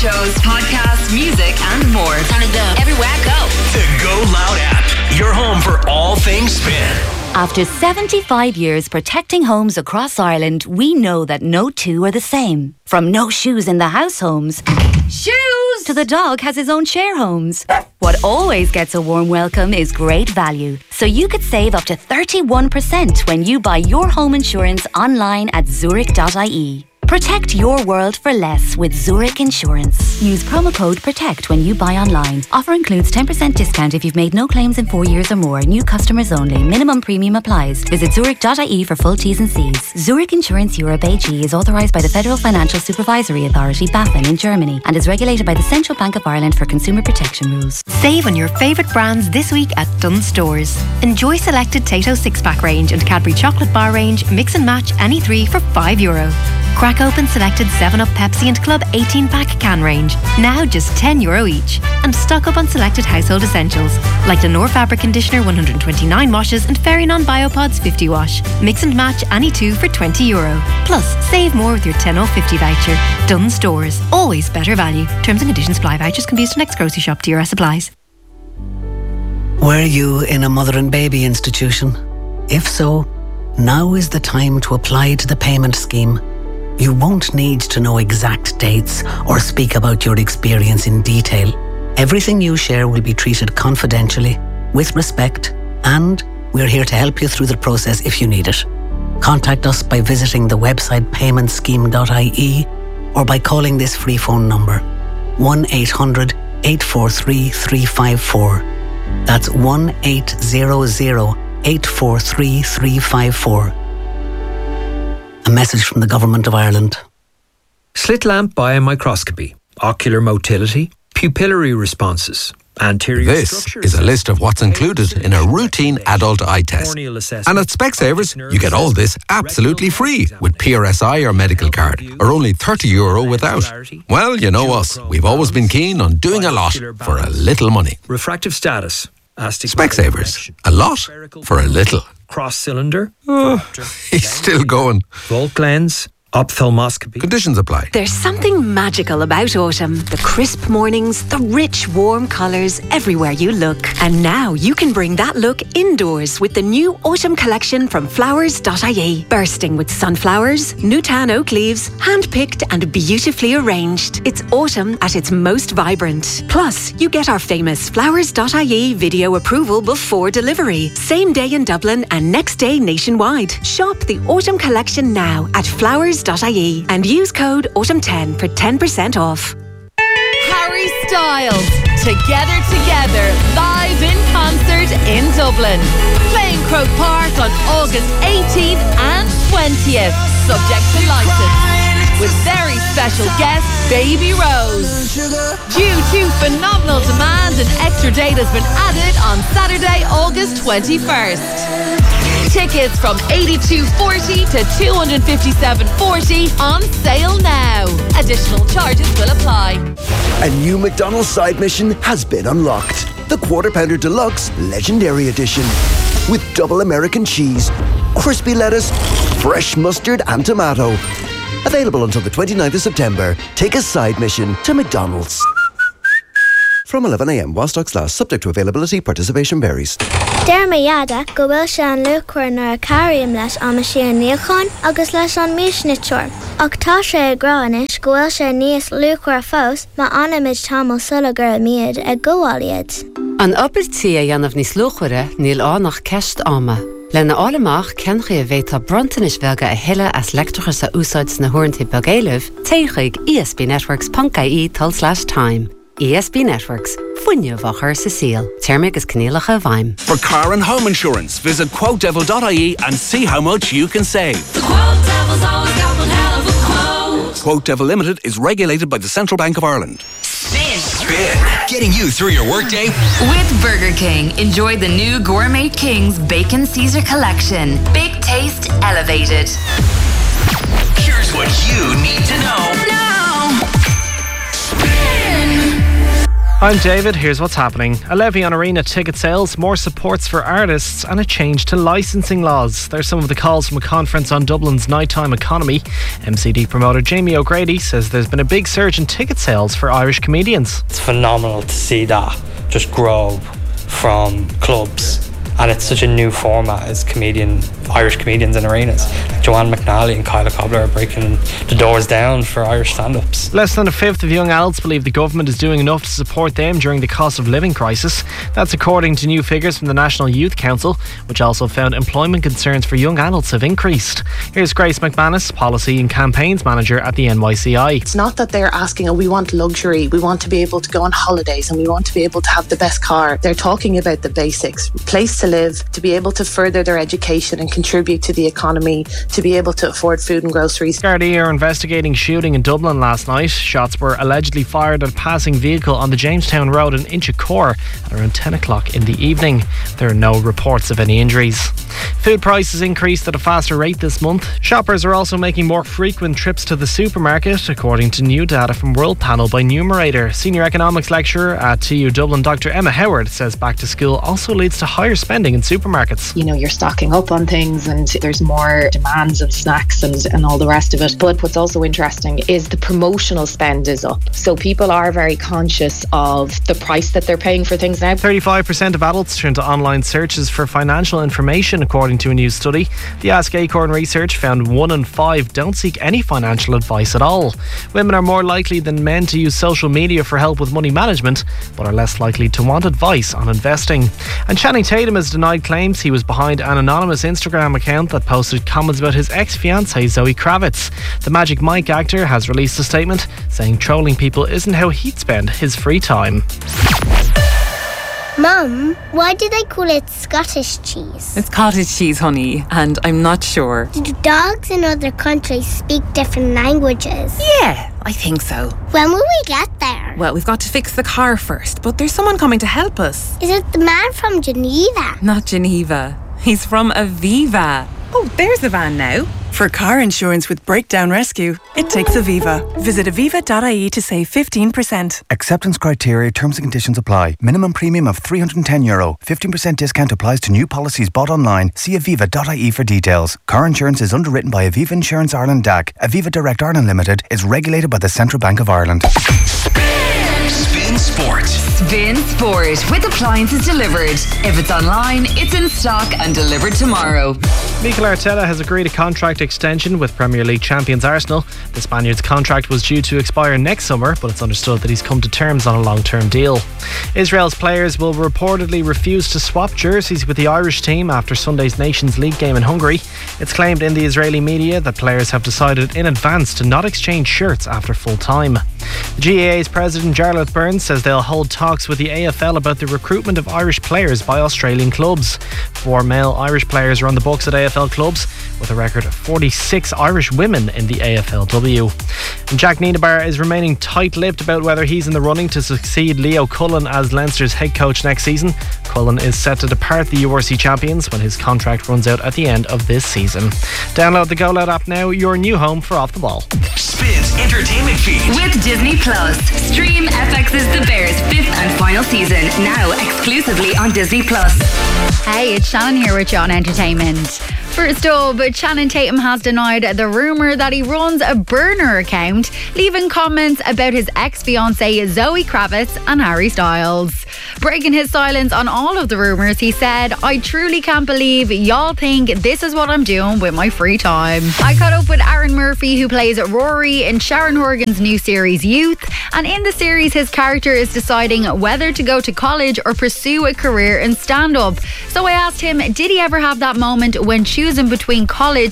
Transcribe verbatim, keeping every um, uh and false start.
shows, podcasts, music, and more. Turn it down everywhere I go. The Go Loud app, your home for all things spin. After seventy-five years protecting homes across Ireland, we know that no two are the same. From no shoes in the house homes, shoes, to the dog has his own share homes. What always gets a warm welcome is great value. So you could save up to thirty-one percent when you buy your home insurance online at zurich dot I E. Protect your world for less with Zurich Insurance. Use promo code PROTECT when you buy online. Offer includes ten percent discount if you've made no claims in four years or more. New customers only. Minimum premium applies. Visit zurich dot I E for full T's and C's. Zurich Insurance Europe A G is authorised by the Federal Financial Supervisory Authority, BaFin, in Germany and is regulated by the Central Bank of Ireland for consumer protection rules. Save on your favourite brands this week at Dunnes Stores. Enjoy selected Tato six-pack range and Cadbury chocolate bar range. Mix and match any three for five euro. Crack open selected seven up Pepsi and Club eighteen-pack can range, now just ten euro each. And stock up on selected household essentials, like Lenore Fabric Conditioner one hundred twenty-nine washes and Fairy Non Biopods fifty wash. Mix and match any two for twenty euro. Plus, save more with your ten off fifty voucher. Dunnes Stores, always better value. Terms and conditions apply. Vouchers can be used to next grocery shop. D R S applies. Were you in a mother and baby institution? If so, now is the time to apply to the payment scheme. You won't need to know exact dates or speak about your experience in detail. Everything you share will be treated confidentially, with respect, and we're here to help you through the process if you need it. Contact us by visiting the website payment scheme dot I E or by calling this free phone number one eight hundred eight four three three five four. That's one eight hundred eight four three three five four. A message from the Government of Ireland. Slit lamp biomicroscopy, ocular motility, pupillary responses, anterior This structures. is a list of what's included in a routine adult eye test. And at Specsavers, you get all this absolutely free with P R S I or medical card, or only thirty euro without. Well, you know us. We've always been keen on doing a lot for a little money. Refractive status. Specsavers. A lot for a little. Cross cylinder. Oh, he's still going. Volk lens. Ophthalmoscopy. Conditions apply. There's something magical about autumn. The crisp mornings, the rich, warm colours everywhere you look. And now you can bring that look indoors with the new autumn collection from flowers dot I E. Bursting with sunflowers, Newtown oak leaves, hand-picked and beautifully arranged. It's autumn at its most vibrant. Plus, you get our famous flowers dot I E video approval before delivery. Same day in Dublin and next day nationwide. Shop the autumn collection now at flowers dot I E and use code autumn ten for ten percent off. Harry Styles, Together Together, live in concert in Dublin. Playing Croke Park on August eighteenth and twentieth, subject to licence. With very special guest, Baby Rose. Due to phenomenal demand, an extra date has been added on Saturday, August twenty-first. Tickets from eighty-two forty to two hundred fifty-seven forty on sale now. Additional charges will apply. A new McDonald's side mission has been unlocked. The Quarter Pounder Deluxe Legendary Edition. With double American cheese, crispy lettuce, fresh mustard and tomato. Available until the twenty-ninth of September. Take a side mission to McDonald's. From eleven a m while stocks last, subject to availability, participation varies. Derma yada go bhfuil se an luachmhar nar a caraim leis ama sí an níocháin agus leis an mísnitúir. Ach tá sé ag gráinis go bhfuil sé níos luachmhar fós má anamid tamil sula gur a míad ag gabháil iad. An obairtí a dhéanamh níos luachmhara níl ánach ceist ama. Lena álamach cenchaí a bhéta brontanis bhelga a heile as lectrachas a úsáid na huirntí bagéileh, téigh E S B Networks dot I E tal slash time. E S B Networks, fuinne bhachar sa síl. Termic is Cnéalacha Bhaim. For car and home insurance, visit quote devil dot I E and see how much you can save. The Quote Devil's always got one hell of a quote. Quote Devil Limited is regulated by the Central Bank of Ireland. Spin. Spin. Getting you through your workday. With Burger King, enjoy the new Gourmet King's Bacon Caesar Collection. Big taste elevated. Here's what you need to know now. Spin. I'm David, here's what's happening. A levy on arena ticket sales, more supports for artists and a change to licensing laws. There's some of the calls from a conference on Dublin's nighttime economy. M C D promoter Jamie O'Grady says there's been a big surge in ticket sales for Irish comedians. It's phenomenal to see that just grow from clubs. And it's such a new format as comedian Irish comedians in arenas. Like Joanne McNally and Kyla Cobbler are breaking the doors down for Irish stand-ups. Less than a fifth of young adults believe the government is doing enough to support them during the cost of living crisis. That's according to new figures from the National Youth Council, which also found employment concerns for young adults have increased. Here's Grace McManus, Policy and Campaigns Manager at the N Y C I. It's not that they're asking, oh, we want luxury, we want to be able to go on holidays and we want to be able to have the best car. They're talking about the basics. Place to live, to be able to further their education and contribute to the economy, to be able to afford food and groceries. Gardaí are investigating shooting in Dublin last night. Shots were allegedly fired at a passing vehicle on the Jamestown Road in Inchicore at around ten o'clock in the evening. There are no reports of any injuries. Food prices increased at a faster rate this month. Shoppers are also making more frequent trips to the supermarket, according to new data from World Panel by Numerator. Senior economics lecturer at T U Dublin, Doctor Emma Howard, says back to school also leads to higher spending in supermarkets. You know, you're stocking up on things and there's more demands and snacks and, and all the rest of it. But what's also interesting is the promotional spend is up. So people are very conscious of the price that they're paying for things now. thirty-five percent of adults turn to online searches for financial information, according to a new study. The Ask Acorn research found one in five don't seek any financial advice at all. Women are more likely than men to use social media for help with money management, but are less likely to want advice on investing. And Channing Tatum has denied claims he was behind an anonymous Instagram account that posted comments about his ex-fiancée Zoe Kravitz. The Magic Mike actor has released a statement saying trolling people isn't how he'd spend his free time. Mum, why do they call it Scottish cheese? It's cottage cheese, honey, and I'm not sure. Do dogs in other countries speak different languages? Yeah, I think so. When will we get there? Well, we've got to fix the car first, but there's someone coming to help us. Is it the man from Geneva? Not Geneva. He's from Aviva. Oh, there's the van now. For car insurance with breakdown rescue, it takes Aviva. Visit aviva dot I E to save fifteen percent. Acceptance criteria, terms and conditions apply. Minimum premium of three hundred ten euro. fifteen percent discount applies to new policies bought online. See aviva dot I E for details. Car insurance is underwritten by Aviva Insurance Ireland D A C. Aviva Direct Ireland Limited is regulated by the Central Bank of Ireland. Spin Sport. Spin Sport with appliances delivered. If it's online, it's in stock and delivered tomorrow. Mikel Arteta has agreed a contract extension with Premier League champions Arsenal. The Spaniard's contract was due to expire next summer, but it's understood that he's come to terms on a long-term deal. Israel's players will reportedly refuse to swap jerseys with the Irish team after Sunday's Nations League game in Hungary. It's claimed in the Israeli media that players have decided in advance to not exchange shirts after full time. The G A A's president Jarlath Burns says they'll hold talks with the A F L about the recruitment of Irish players by Australian clubs. Four male Irish players are on the books at A F L clubs, with a record of forty-six Irish women in the A F L W. And Jack Nienaber is remaining tight-lipped about whether he's in the running to succeed Leo Cullen as Leinster's head coach next season. Cullen is set to depart the U R C champions when his contract runs out at the end of this season. Download the Go Loud app now, your new home for Off the Ball. Spins entertainment feed. With Disney Plus. Stream F X's The Bears fifth and final season, now exclusively on Disney Plus. Hey, it's Shannon here with John Entertainment. First up, Channing Tatum has denied the rumour that he runs a burner account, leaving comments about his ex-fiancée Zoe Kravitz and Harry Styles. Breaking his silence on all of the rumours, he said, "I truly can't believe y'all think this is what I'm doing with my free time." I caught up with Aaron Murphy, who plays Rory in Sharon Horgan's new series Youth, and in the series his character is deciding whether to go to college or pursue a career in stand-up. So I asked him, did he ever have that moment when choosing between college